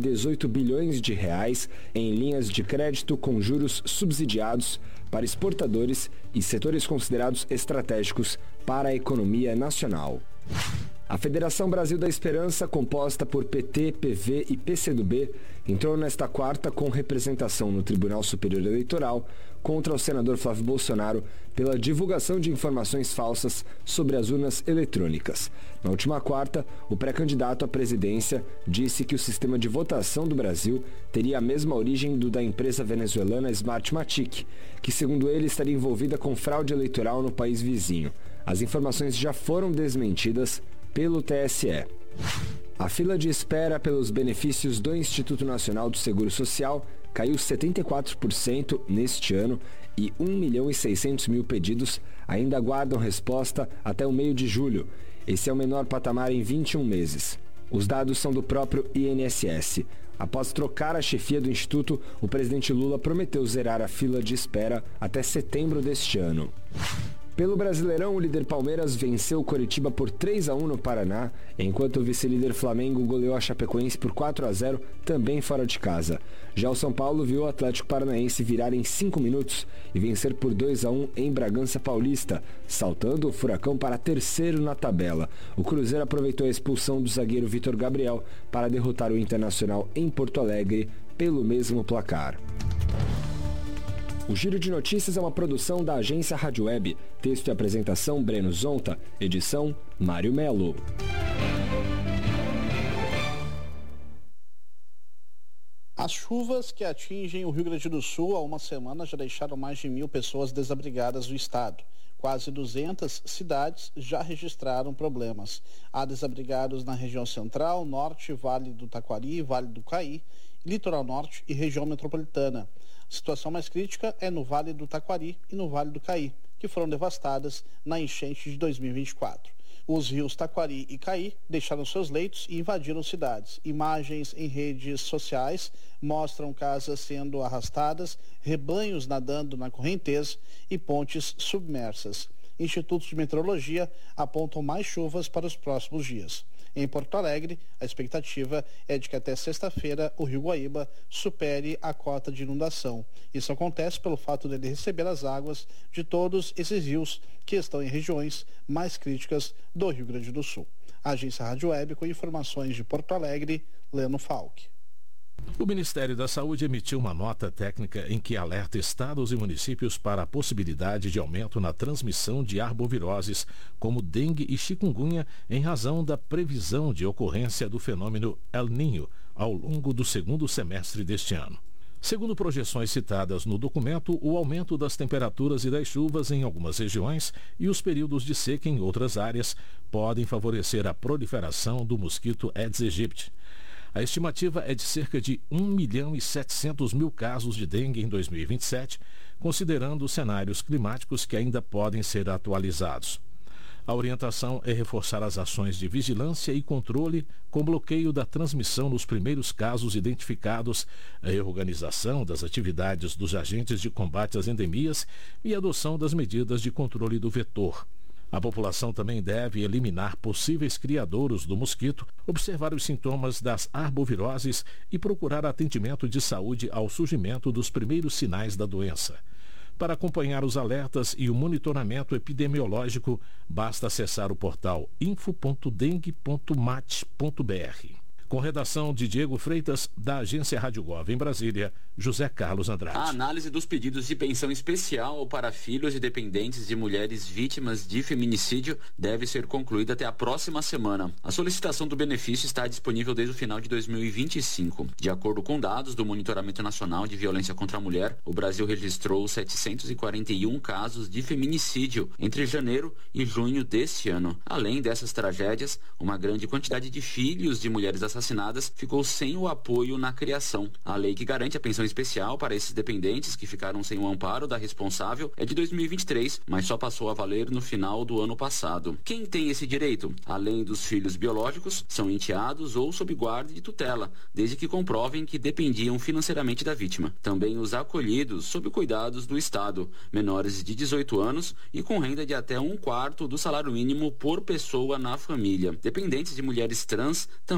18 bilhões de reais em linhas de crédito com juros subsidiados para exportadores e setores considerados estratégicos para a economia nacional. A Federação Brasil da Esperança, composta por PT, PV e PCdoB, entrou nesta quarta com representação no Tribunal Superior Eleitoral contra o senador Flávio Bolsonaro pela divulgação de informações falsas sobre as urnas eletrônicas. Na última quarta, o pré-candidato à presidência disse que o sistema de votação do Brasil teria a mesma origem do da empresa venezuelana Smartmatic, que segundo ele estaria envolvida com fraude eleitoral no país vizinho. As informações já foram desmentidas pelo TSE. A fila de espera pelos benefícios do Instituto Nacional do Seguro Social caiu 74% neste ano e 1.600.000 pedidos ainda aguardam resposta até o meio de julho. Esse é o menor patamar em 21 meses. Os dados são do próprio INSS. Após trocar a chefia do Instituto, o presidente Lula prometeu zerar a fila de espera até setembro deste ano. Pelo Brasileirão, o líder Palmeiras venceu o Coritiba por 3-1 no Paraná, enquanto o vice-líder Flamengo goleou a Chapecoense por 4-0, também fora de casa. Já o São Paulo viu o Atlético Paranaense virar em 5 minutos e vencer por 2-1 em Bragança Paulista, saltando o Furacão para terceiro na tabela. O Cruzeiro aproveitou a expulsão do zagueiro Vitor Gabriel para derrotar o Internacional em Porto Alegre pelo mesmo placar. O Giro de Notícias é uma produção da agência Rádio Web. Texto e apresentação Breno Zonta. Edição Mário Melo. As chuvas que atingem o Rio Grande do Sul há uma semana já deixaram mais de 1.000 pessoas desabrigadas no estado. Quase 200 cidades já registraram problemas. Há desabrigados na região central, norte, Vale do Taquari, Vale do Caí, Litoral Norte e região metropolitana. A situação mais crítica é no Vale do Taquari e no Vale do Caí, que foram devastadas na enchente de 2024. Os rios Taquari e Caí deixaram seus leitos e invadiram cidades. Imagens em redes sociais mostram casas sendo arrastadas, rebanhos nadando na correnteza e pontes submersas. Institutos de meteorologia apontam mais chuvas para os próximos dias. Em Porto Alegre, a expectativa é de que até sexta-feira o Rio Guaíba supere a cota de inundação. Isso acontece pelo fato dele receber as águas de todos esses rios que estão em regiões mais críticas do Rio Grande do Sul. Agência Rádio Web com informações de Porto Alegre, Leno Falck. O Ministério da Saúde emitiu uma nota técnica em que alerta estados e municípios para a possibilidade de aumento na transmissão de arboviroses, como dengue e chikungunya, em razão da previsão de ocorrência do fenômeno El Niño ao longo do segundo semestre deste ano. Segundo projeções citadas no documento, o aumento das temperaturas e das chuvas em algumas regiões e os períodos de seca em outras áreas podem favorecer a proliferação do mosquito Aedes aegypti. A estimativa é de cerca de 1.700.000 casos de dengue em 2027, considerando cenários climáticos que ainda podem ser atualizados. A orientação é reforçar as ações de vigilância e controle com bloqueio da transmissão nos primeiros casos identificados, a reorganização das atividades dos agentes de combate às endemias e a adoção das medidas de controle do vetor. A população também deve eliminar possíveis criadouros do mosquito, observar os sintomas das arboviroses e procurar atendimento de saúde ao surgimento dos primeiros sinais da doença. Para acompanhar os alertas e o monitoramento epidemiológico, basta acessar o portal info.dengue.mat.br. Com redação de Diego Freitas, da agência Rádio Gov em Brasília, José Carlos Andrade. A análise dos pedidos de pensão especial para filhos e dependentes de mulheres vítimas de feminicídio deve ser concluída até a próxima semana. A solicitação do benefício está disponível desde o final de 2025. De acordo com dados do Monitoramento Nacional de Violência contra a Mulher, o Brasil registrou 741 casos de feminicídio entre janeiro e junho deste ano. Além dessas tragédias, uma grande quantidade de filhos de mulheres assassinadas ficou sem o apoio na criação. A lei que garante a pensão especial para esses dependentes que ficaram sem o amparo da responsável é de 2023, mas só passou a valer no final do ano passado. Quem tem esse direito? Além dos filhos biológicos, são enteados ou sob guarda de tutela, desde que comprovem que dependiam financeiramente da vítima. Também os acolhidos sob cuidados do Estado, menores de 18 anos e com renda de até 1/4 do salário mínimo por pessoa na família. Dependentes de mulheres trans também têm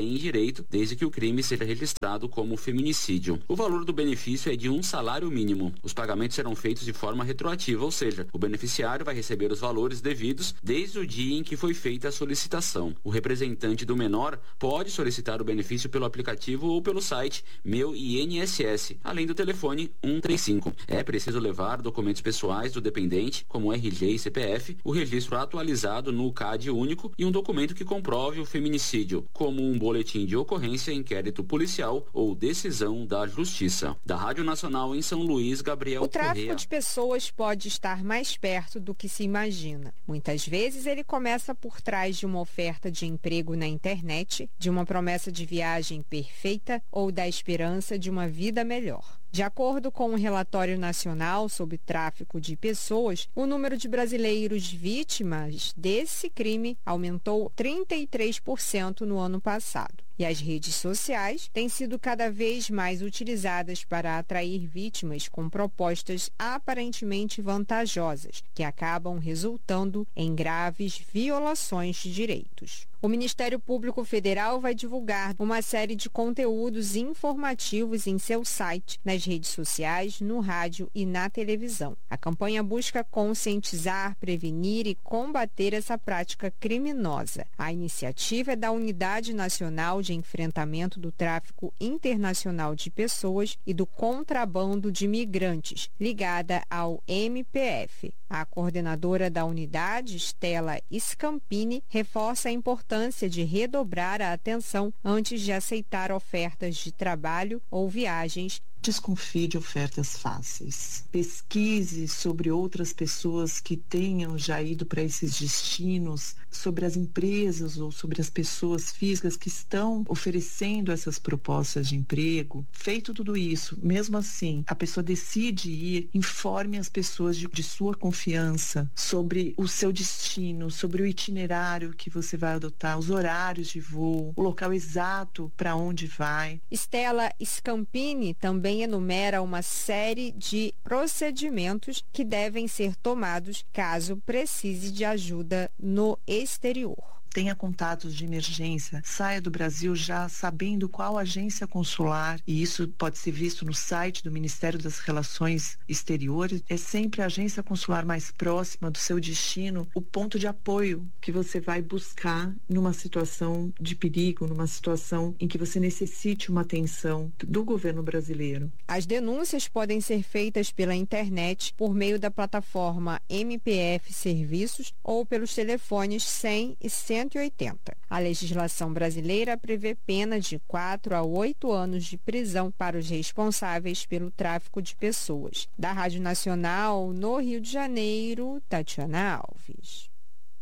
tem direito, desde que o crime seja registrado como feminicídio. O valor do benefício é de um salário mínimo. Os pagamentos serão feitos de forma retroativa, ou seja, o beneficiário vai receber os valores devidos desde o dia em que foi feita a solicitação. O representante do menor pode solicitar o benefício pelo aplicativo ou pelo site Meu INSS, além do telefone 135. É preciso levar documentos pessoais do dependente, como RG e CPF, o registro atualizado no CAD único e um documento que comprove o feminicídio, como um boletim de ocorrência, inquérito policial ou decisão da Justiça. Da Rádio Nacional em São Luís, Gabriel Correa. O tráfico de pessoas pode estar mais perto do que se imagina. Muitas vezes ele começa por trás de uma oferta de emprego na internet, de uma promessa de viagem perfeita ou da esperança de uma vida melhor. De acordo com um relatório nacional sobre tráfico de pessoas, o número de brasileiros vítimas desse crime aumentou 33% no ano passado. E as redes sociais têm sido cada vez mais utilizadas para atrair vítimas com propostas aparentemente vantajosas, que acabam resultando em graves violações de direitos. O Ministério Público Federal vai divulgar uma série de conteúdos informativos em seu site, nas redes sociais, no rádio e na televisão. A campanha busca conscientizar, prevenir e combater essa prática criminosa. A iniciativa é da Unidade Nacional de Enfrentamento do Tráfico Internacional de Pessoas e do Contrabando de Migrantes, ligada ao MPF. A coordenadora da unidade, Stella Scampini, reforça a importância de redobrar a atenção antes de aceitar ofertas de trabalho ou viagens. Desconfie de ofertas fáceis. Pesquise sobre outras pessoas que tenham já ido para esses destinos, sobre as empresas ou sobre as pessoas físicas que estão oferecendo essas propostas de emprego. Feito tudo isso, mesmo assim, a pessoa decide ir, informe as pessoas de sua confiança sobre o seu destino, sobre o itinerário que você vai adotar, os horários de voo, o local exato para onde vai. Stella Scampini também enumera uma série de procedimentos que devem ser tomados caso precise de ajuda no exterior. Tenha contatos de emergência, saia do Brasil já sabendo qual agência consular, e isso pode ser visto no site do Ministério das Relações Exteriores. É sempre a agência consular mais próxima do seu destino, o ponto de apoio que você vai buscar numa situação de perigo, numa situação em que você necessite uma atenção do governo brasileiro. As denúncias podem ser feitas pela internet por meio da plataforma MPF Serviços ou pelos telefones 100 e 180. A legislação brasileira prevê pena de 4 a 8 anos de prisão para os responsáveis pelo tráfico de pessoas. Da Rádio Nacional, no Rio de Janeiro, Tatiana Alves.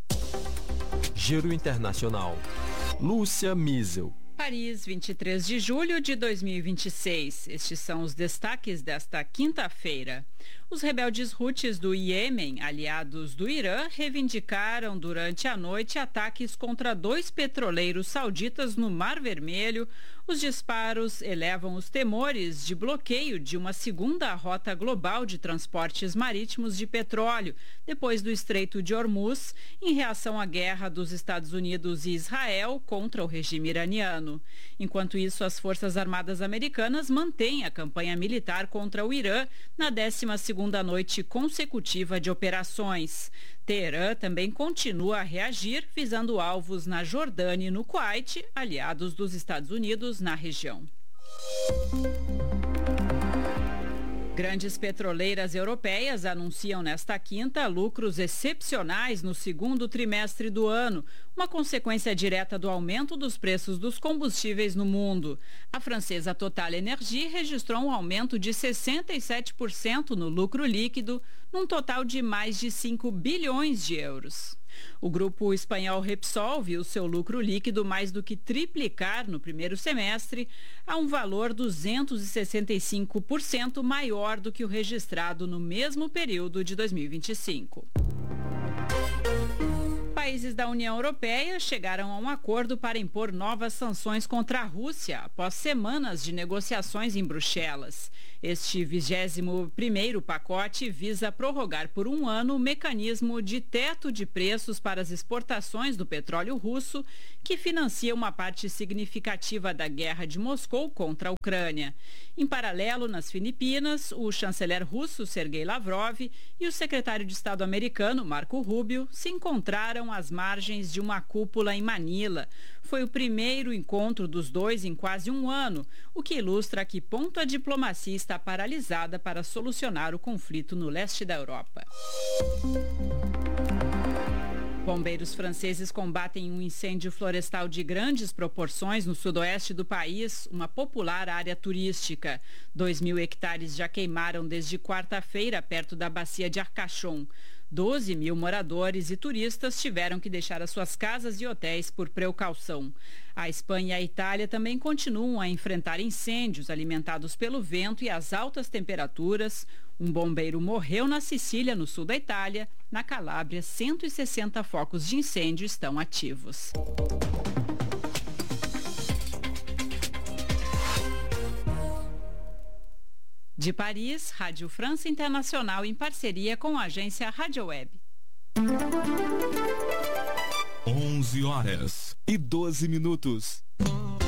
Giro Internacional. Lúcia Miesel. Paris, 23 de julho de 2026. Estes são os destaques desta quinta-feira. Os rebeldes Houthis do Iêmen, aliados do Irã, reivindicaram durante a noite ataques contra 2 petroleiros sauditas no Mar Vermelho. Os disparos elevam os temores de bloqueio de uma segunda rota global de transportes marítimos de petróleo, depois do Estreito de Hormuz, em reação à guerra dos Estados Unidos e Israel contra o regime iraniano. Enquanto isso, as Forças Armadas Americanas mantêm a campanha militar contra o Irã na 12ª noite consecutiva de operações. Teherã também continua a reagir, visando alvos na Jordânia e no Kuwait, aliados dos Estados Unidos na região. Grandes petroleiras europeias anunciam nesta quinta lucros excepcionais no segundo trimestre do ano, uma consequência direta do aumento dos preços dos combustíveis no mundo. A francesa Total Energy registrou um aumento de 67% no lucro líquido, num total de mais de 5 bilhões de euros. O grupo espanhol Repsol viu seu lucro líquido mais do que triplicar no primeiro semestre, a um valor 265% maior do que o registrado no mesmo período de 2025. países da União Europeia chegaram a um acordo para impor novas sanções contra a Rússia após semanas de negociações em Bruxelas. Este 21º pacote visa prorrogar por um ano o mecanismo de teto de preços para as exportações do petróleo russo, que financia uma parte significativa da guerra de Moscou contra a Ucrânia. Em paralelo, nas Filipinas, o chanceler russo Sergei Lavrov e o secretário de Estado americano Marco Rubio se encontraram às margens de uma cúpula em Manila. Foi o primeiro encontro dos dois em quase um ano, o que ilustra a que ponto a diplomacia está paralisada para solucionar o conflito no leste da Europa. Bombeiros franceses combatem um incêndio florestal de grandes proporções no sudoeste do país, uma popular área turística. 2.000 hectares já queimaram desde quarta-feira perto da bacia de Arcachon. 12.000 moradores e turistas tiveram que deixar as suas casas e hotéis por precaução. A Espanha e a Itália também continuam a enfrentar incêndios alimentados pelo vento e as altas temperaturas. Um bombeiro morreu na Sicília, no sul da Itália. Na Calábria, 160 focos de incêndio estão ativos. De Paris, Rádio França Internacional em parceria com a agência Rádio Web. 11 horas e 12 minutos.